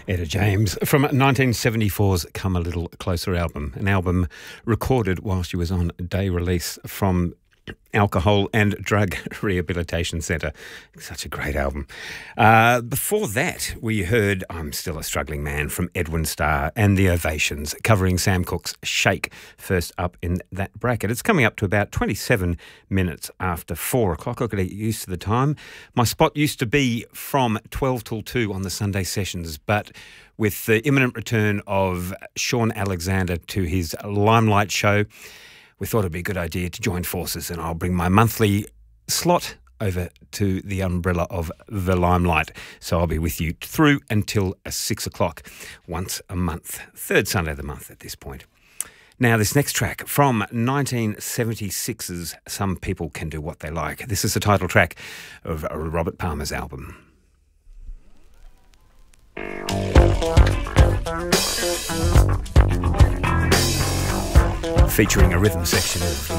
Etta James from 1974's Come a Little Closer album, an album recorded while she was on day release from Alcohol and Drug Rehabilitation Centre. Such a great album. Before that, we heard I'm Still a Struggling Man from Edwin Starr and the Ovations, covering Sam Cooke's Shake, first up in that bracket. It's coming up to about 27 minutes after 4 o'clock. I've got to get used to the time. My spot used to be from 12 till 2 on the Sunday sessions, but with the imminent return of Sean Alexander to his Limelight show, we thought it'd be a good idea to join forces, and I'll bring my monthly slot over to the umbrella of the Limelight. So I'll be with you through until 6 o'clock, once a month, third Sunday of the month at this point. Now, this next track from 1976's Some People Can Do What They Like. This is the title track of Robert Palmer's album. Featuring a rhythm section of